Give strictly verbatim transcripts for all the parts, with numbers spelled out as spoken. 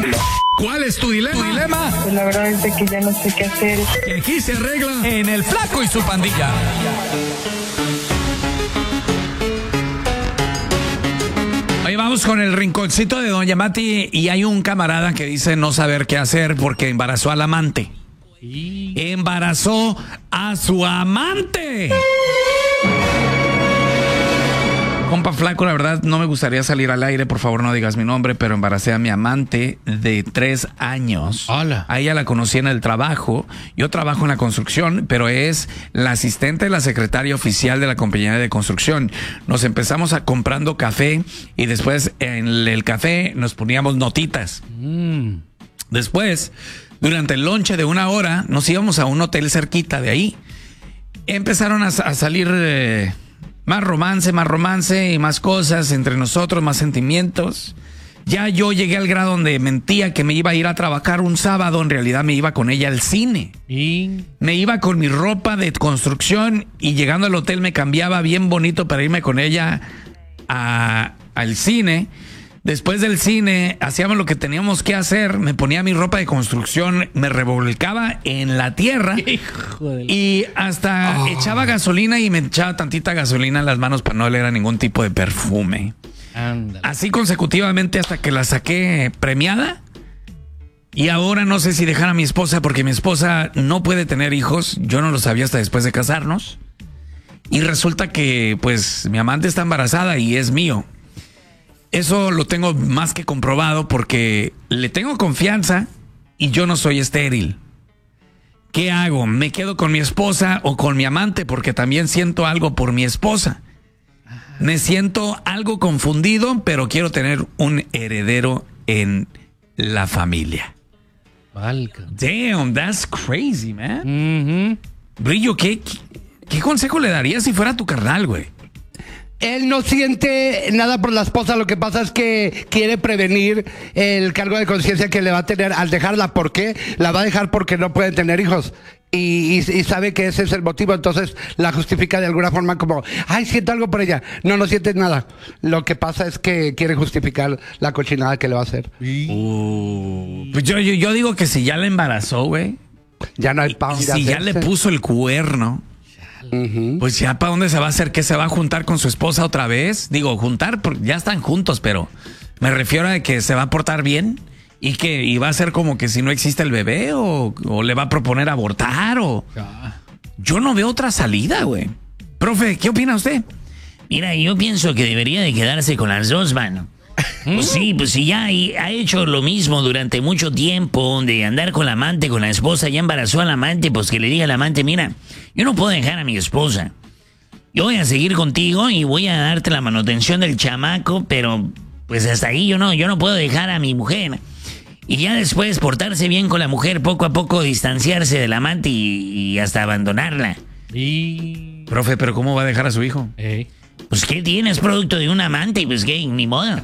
¿Cuál es tu dilema? ¿Tu dilema? Pues la verdad es de que ya no sé qué hacer. Que aquí se arregla En El Flaco y su pandilla. Oye, vamos con el rinconcito de Doña Mati y hay un camarada que dice no saber qué hacer porque embarazó al amante. ¿Y? Embarazó a su amante. Compa Flaco, la verdad no me gustaría salir al aire, por favor no digas mi nombre, pero embaracé a mi amante de tres años. Hola. A ella la conocí en el trabajo. Yo trabajo en la construcción, pero es la asistente de la secretaria oficial de la compañía de construcción. Nos empezamos a comprando café y después en el café nos poníamos notitas. Mm. Después, durante el lonche de una hora, nos íbamos a un hotel cerquita de ahí. Empezaron a, a salir... Eh, Más romance, más romance y más cosas entre nosotros, más sentimientos. Ya yo llegué al grado donde mentía que me iba a ir a trabajar un sábado, en realidad me iba con ella al cine. ¿Y? Me iba con mi ropa de construcción y llegando al hotel me cambiaba bien bonito para irme con ella a, al cine. Después del cine hacíamos lo que teníamos que hacer, me ponía mi ropa de construcción, me revolcaba en la tierra y hasta oh. echaba gasolina y me echaba tantita gasolina en las manos para no oler a ningún tipo de perfume. Ándale. Así consecutivamente hasta que la saqué premiada y ahora no sé si dejar a mi esposa porque mi esposa no puede tener hijos, yo no lo sabía hasta después de casarnos y resulta que pues mi amante está embarazada y es mío. Eso lo tengo más que comprobado porque le tengo confianza y yo no soy estéril. ¿Qué hago? ¿Me quedo con mi esposa o con mi amante? Porque también siento algo por mi esposa. Me siento algo confundido, pero quiero tener un heredero en la familia. Valga. Damn, that's crazy, man. Mm-hmm. Brillo, ¿qué, qué, ¿qué consejo le darías si fuera tu carnal, güey? Él no siente nada por la esposa, lo que pasa es que quiere prevenir el cargo de conciencia que le va a tener al dejarla. ¿Por qué? La va a dejar porque no puede tener hijos. Y, y, y sabe que ese es el motivo, entonces la justifica de alguna forma como, ay, siento algo por ella. No, no sientes nada. Lo que pasa es que quiere justificar la cochinada que le va a hacer. Uh, pues yo, yo, yo digo que si ya la embarazó, güey. Ya no hay pa' y, y si ya le puso el cuerno. Uh-huh. Pues ya para dónde se va a hacer, que se va a juntar con su esposa otra vez. Digo, juntar, porque ya están juntos, pero me refiero a que se va a portar bien y que y va a ser como que si no existe el bebé o, o le va a proponer abortar o ah. Yo no veo otra salida, güey. Profe, ¿qué opina usted? Mira, yo pienso que debería de quedarse con las dos, mano. Pues sí, pues si ya ha hecho lo mismo durante mucho tiempo, de andar con la amante, con la esposa, ya embarazó al amante, pues que le diga al amante, mira, yo no puedo dejar a mi esposa. Yo voy a seguir contigo y voy a darte la manutención del chamaco, pero pues hasta ahí yo no, yo no puedo dejar a mi mujer. Y ya después portarse bien con la mujer, poco a poco distanciarse del amante y, y hasta abandonarla. Y... Profe, ¿pero cómo va a dejar a su hijo? ¿Eh? Pues ¿qué tienes? Producto de un amante y pues ¿qué? Ni modo.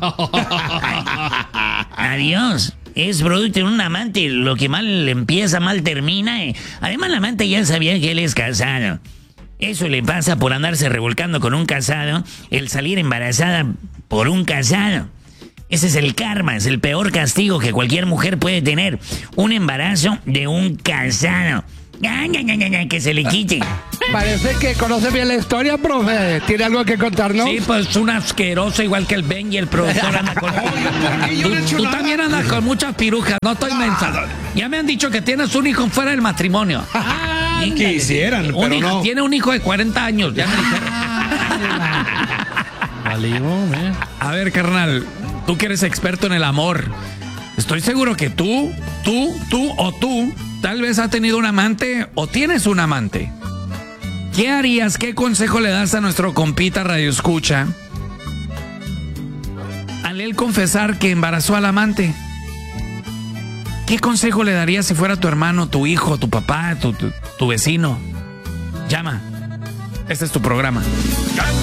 Adiós. Es producto de un amante. Lo que mal empieza, mal termina. Eh. Además, la amante ya sabía que él es casado. Eso le pasa por andarse revolcando con un casado, el salir embarazada por un casado. Ese es el karma, es el peor castigo que cualquier mujer puede tener. Un embarazo de un casado. Ay, ay, ay, ay, que se le quite. Parece que conoce bien la historia, profe. ¿Tiene algo que contarnos? Sí, pues un asqueroso igual que el Ben y el productor anda con... tú, tú también andas con muchas pirujas, no estoy mensa. Ya me han dicho que tienes un hijo fuera del matrimonio. Ah, y que hicieran, pero un hijo, no. Tiene un hijo de cuarenta años, ya me dijeron. eh. A ver, carnal, tú que eres experto en el amor, estoy seguro que tú, tú, tú o tú tal vez has tenido un amante o tienes un amante. ¿Qué harías? ¿Qué consejo le das a nuestro compita Radio Escucha al él confesar que embarazó al amante? ¿Qué consejo le darías si fuera tu hermano, tu hijo, tu papá, tu, tu, tu vecino? Llama. Este es tu programa.